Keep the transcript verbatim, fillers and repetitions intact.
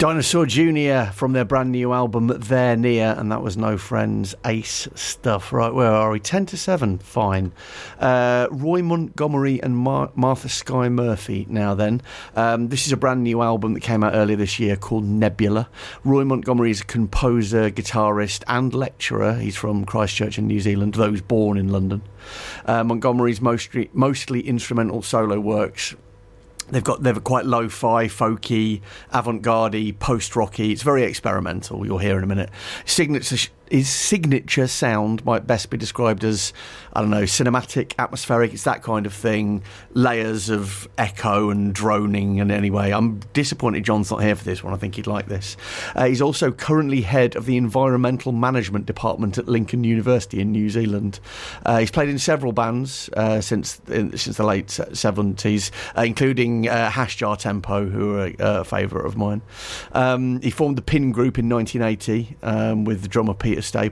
Dinosaur Junior from their brand new album They're Near, and that was No Friends. Ace stuff. Right, where are we? ten to seven, fine. Uh, Roy Montgomery and Mar- Martha Skye Murphy now then. Um, this is a brand new album that came out earlier this year called Nebula. Roy Montgomery is a composer, guitarist and lecturer. He's from Christchurch in New Zealand, though he was born in London. Uh, Montgomery's mostly, mostly instrumental solo works. They've got they're quite lo-fi, folky, avant-garde, post-rocky. It's very experimental. You'll hear in a minute. Signature his signature sound might best be described as, I don't know, cinematic, atmospheric. It's that kind of thing. Layers of echo and droning. And anyway, I'm disappointed John's not here for this one. I think he'd like this. Uh, he's also currently head of the Environmental Management Department at Lincoln University in New Zealand. Uh, he's played in several bands uh, since in, since the late seventies, uh, including uh, Hash Jar Tempo, who are a, a favourite of mine. Um, he formed the Pin Group in nineteen eighty um, with the drummer Peter Staples.